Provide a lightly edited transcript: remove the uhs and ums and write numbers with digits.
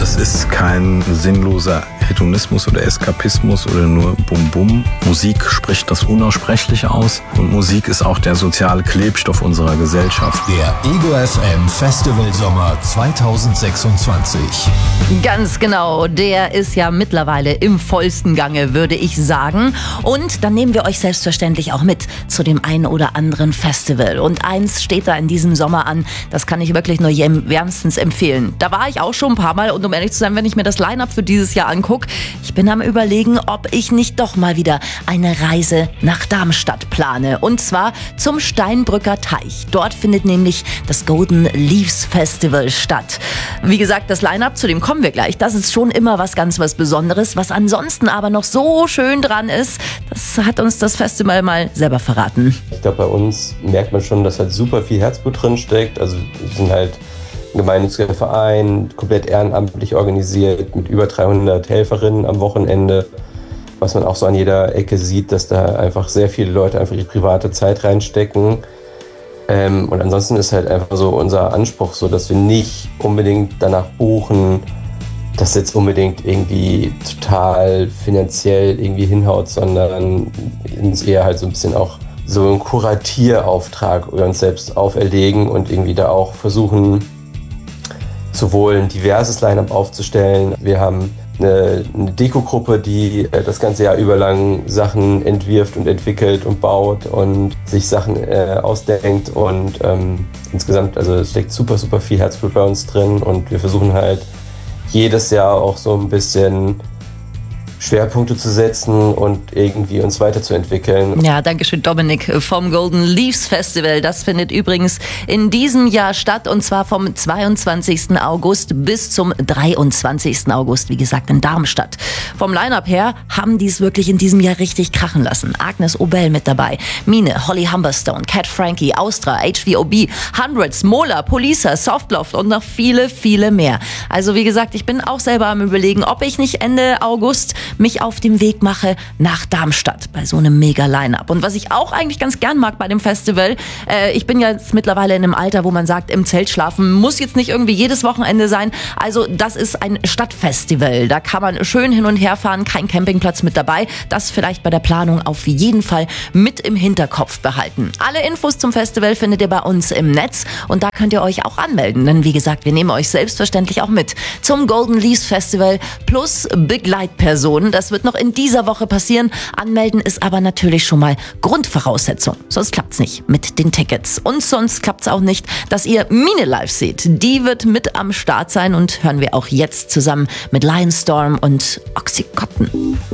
Das ist kein sinnloser Hedonismus oder Eskapismus oder nur Bum-Bum. Musik spricht das Unaussprechliche aus und Musik ist auch der soziale Klebstoff unserer Gesellschaft. Der Ego FM Festival Sommer 2026. Ganz genau, der ist ja mittlerweile im vollsten Gange, würde ich sagen. Und dann nehmen wir euch selbstverständlich auch mit zu dem einen oder anderen Festival. Und eins steht da in diesem Sommer an, das kann ich wirklich nur wärmstens empfehlen. Da war ich auch schon ein paar Mal und um ehrlich zu sein, wenn ich mir das Line-Up für dieses Jahr angucke, ich bin am Überlegen, ob ich nicht doch mal wieder eine Reise nach Darmstadt plane. Und zwar zum Steinbrücker Teich. Dort findet nämlich das Golden Leaves Festival statt. Wie gesagt, das Line-Up, zu dem kommen wir gleich. Das ist schon immer was Besonderes. Was ansonsten aber noch so schön dran ist, das hat uns das Festival mal selber verraten. Ich glaube, bei uns merkt man schon, dass halt super viel Herzblut drin steckt. Also wir sind halt ein gemeinnütziger Verein, komplett ehrenamtlich organisiert, mit über 300 Helferinnen am Wochenende. Was man auch so an jeder Ecke sieht, dass da einfach sehr viele Leute einfach ihre private Zeit reinstecken. Und ansonsten ist halt einfach so unser Anspruch so, dass wir nicht unbedingt danach buchen, dass jetzt unbedingt irgendwie total finanziell irgendwie hinhaut, sondern uns eher halt so ein bisschen auch so einen Kuratierauftrag uns selbst auferlegen und irgendwie da auch versuchen, sowohl ein diverses Line-Up aufzustellen. Wir haben eine Dekogruppe, die das ganze Jahr über lang Sachen entwirft und entwickelt und baut und sich Sachen ausdenkt und insgesamt, also es steckt super viel Herzblut bei uns drin und wir versuchen halt jedes Jahr auch so ein bisschen Schwerpunkte zu setzen und irgendwie uns weiterzuentwickeln. Ja, danke schön, Dominik vom Golden Leaves Festival. Das findet übrigens in diesem Jahr statt und zwar vom 22. August bis zum 23. August, wie gesagt, in Darmstadt. Vom Line-Up her haben die es wirklich in diesem Jahr richtig krachen lassen. Agnes Obel mit dabei, Mine, Holly Humberstone, Cat Frankie, Austra, HVOB, Hundreds, Mola, Polisa, Softloft und noch viele mehr. Also wie gesagt, ich bin auch selber am Überlegen, ob ich nicht Ende August mich auf den Weg mache nach Darmstadt bei so einem mega Line-Up. Und was ich auch eigentlich ganz gern mag bei dem Festival, ich bin ja jetzt mittlerweile in einem Alter, wo man sagt, im Zelt schlafen muss jetzt nicht irgendwie jedes Wochenende sein. Also das ist ein Stadtfestival. Da kann man schön hin und her fahren, kein Campingplatz mit dabei. Das vielleicht bei der Planung auf jeden Fall mit im Hinterkopf behalten. Alle Infos zum Festival findet ihr bei uns im Netz und da könnt ihr euch auch anmelden. Denn wie gesagt, wir nehmen euch selbstverständlich auch mit zum Golden Leaves Festival plus Begleitpersonen. Das wird noch in dieser Woche passieren. Anmelden ist aber natürlich schon mal Grundvoraussetzung. Sonst klappt's nicht mit den Tickets. Und sonst klappt's auch nicht, dass ihr Mine live seht. Die wird mit am Start sein und hören wir auch jetzt zusammen mit Lionstorm und Oxycontin.